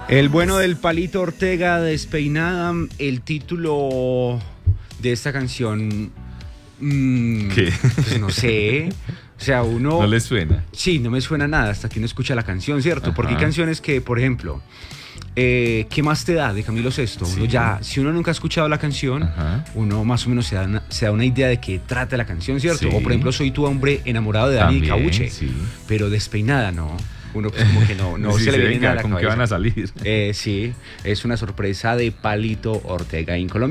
El bueno del Palito Ortega, Despeinada, el título de esta canción, ¿Qué? pues no sé, o sea, uno... ¿No le suena? Sí, no me suena nada hasta que uno escucha la canción, ¿cierto? Ajá. Porque hay canciones que, por ejemplo, ¿qué más te da? De Camilo Sesto. Sí. Uno ya, si uno nunca ha escuchado la canción, Ajá. uno más o menos se da una idea de qué trata la canción, ¿cierto? Sí. O por ejemplo, Soy tu hombre enamorado de Dani También, Cabuche, sí. pero Despeinada no. Uno pues como que no Sí, se le ven viene nada a la como que cabeza. van a salir. Sí, es una sorpresa de Palito Ortega en Colombia.